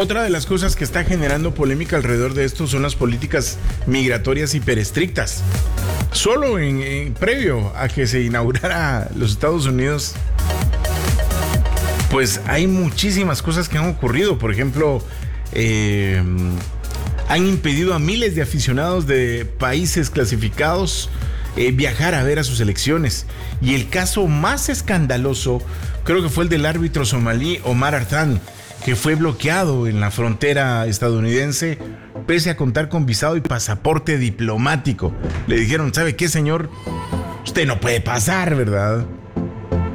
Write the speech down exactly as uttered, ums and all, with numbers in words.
Otra de las cosas que está generando polémica alrededor de esto son las políticas migratorias hiperestrictas. Solo en, en previo a que se inaugurara los Estados Unidos, pues hay muchísimas cosas que han ocurrido. Por ejemplo, eh, han impedido a miles de aficionados de países clasificados eh, viajar a ver a sus selecciones. Y el caso más escandaloso creo que fue el del árbitro somalí Omar Artan, que fue bloqueado en la frontera estadounidense pese a contar con visado y pasaporte diplomático. Le dijeron, ¿sabe qué, señor? Usted no puede pasar, ¿verdad?